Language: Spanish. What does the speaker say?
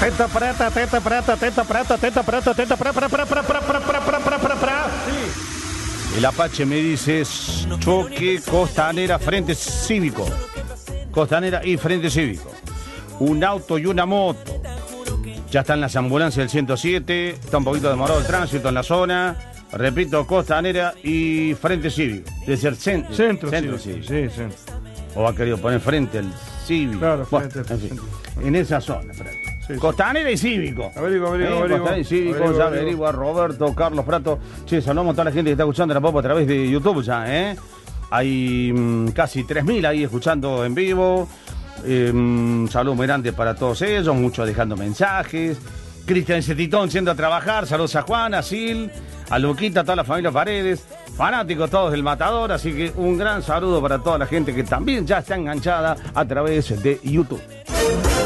Teta preta, teta preta, teta preta, teta preta, teta preta. El Apache me dice choque Costanera, Frente Cívico. Costanera y Frente Cívico. Un auto y una moto. Ya están las ambulancias del 107. Está un poquito demorado el tránsito en la zona. Repito, Costanera y Frente Cívico. Desde el centro. Centro Cívico. cívico. Sí, centro. O ha querido poner frente al Cívico. Claro, bueno, frente al en fin, centro. en esa zona, Franco. Sí, Costanera y Cívico. Averigua. Costanera y Cívico, ya averigua Roberto, Carlos Prato. Che, saludamos a toda la gente que está escuchando la Popa a través de YouTube ya, ¿eh? Hay casi 3.000 ahí escuchando en vivo. Saludos muy grandes para todos ellos, muchos dejando mensajes. Cristian Cetitón yendo a trabajar. Saludos a Juan, a Sil, a Luquita, a toda la familia Paredes. Fanáticos todos del Matador, así que un gran saludo para toda la gente que también ya está enganchada a través de YouTube.